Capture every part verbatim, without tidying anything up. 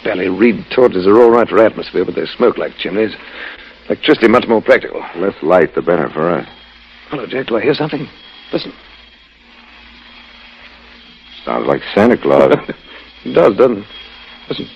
Barely reed torches are all right for atmosphere, but they smoke like chimneys. Electricity much more practical. Less light, the better for us. Hello, Jack. Do I hear something? Listen. Sounds like Santa Claus. It does, doesn't it? Listen.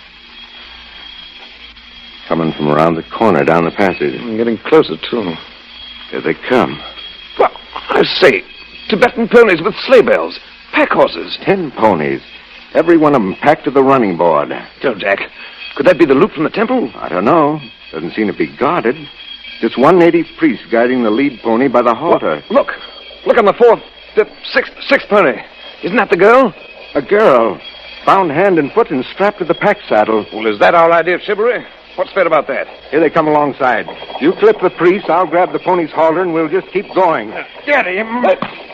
Coming from around the corner down the passage. I'm getting closer, too. Here they come. Well, I say, Tibetan ponies with sleigh bells. Pack horses. Ten ponies. Every one of them packed to the running board. Tell Jack, could that be the loot from the temple? I don't know. Doesn't seem to be guarded. Just one native priest guiding the lead pony by the halter. Well, look. Look on the fourth, the sixth, sixth pony. Isn't that the girl? A girl. Bound hand and foot and strapped to the pack saddle. Well, is that our idea of chivalry? What's fair about that? Here they come alongside. You clip the priest, I'll grab the pony's halter, and we'll just keep going. Get him.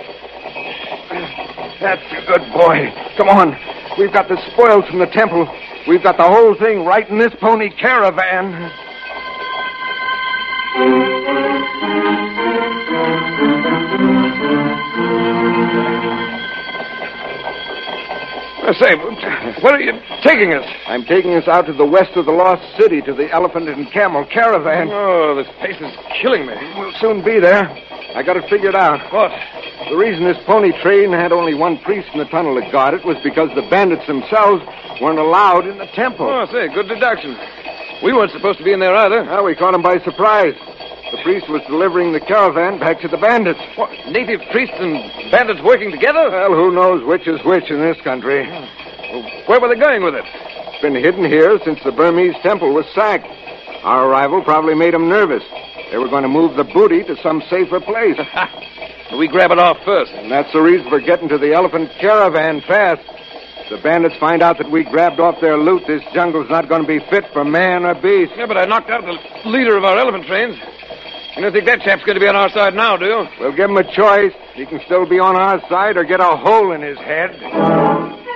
That's a good boy. Come on. We've got the spoils from the temple. We've got the whole thing right in this pony caravan. I say, where are you taking us? I'm taking us out to the west of the Lost City to the Elephant and Camel Caravan. Oh, this pace is killing me. We'll soon be there. I got it figured out. What? The reason this pony train had only one priest in the tunnel to guard it was because the bandits themselves weren't allowed in the temple. Oh, I say, good deduction. We weren't supposed to be in there either. Well, we caught them by surprise. The priest was delivering the caravan back to the bandits. What, native priests and bandits working together? Well, who knows which is which in this country. Well, where were they going with it? It's been hidden here since the Burmese temple was sacked. Our arrival probably made them nervous. They were going to move the booty to some safer place. We grab it off first. And that's the reason for getting to the elephant caravan fast. If the bandits find out that we grabbed off their loot, this jungle's not going to be fit for man or beast. Yeah, but I knocked out the leader of our elephant trains. You don't think that chap's going to be on our side now, do you? We'll give him a choice. He can still be on our side or get a hole in his head.